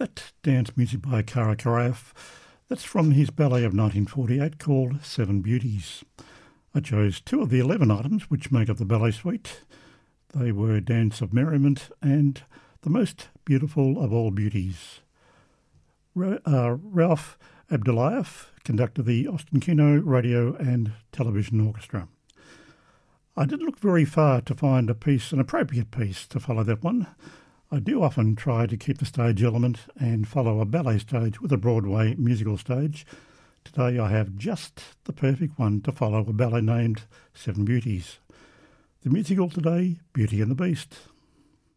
That dance music by Kara Karayev, that's from his ballet of 1948 called Seven Beauties. I chose 2 of the 11 items which make up the ballet suite. They were Dance of Merriment and The Most Beautiful of All Beauties. Ralph Abdullayev conducted the Austin Kino Radio and Television Orchestra. I didn't look very far to find an appropriate piece to follow that one. I do often try to keep the stage element and follow a ballet stage with a Broadway musical stage. Today I have just the perfect one to follow a ballet named Seven Beauties. The musical today, Beauty and the Beast.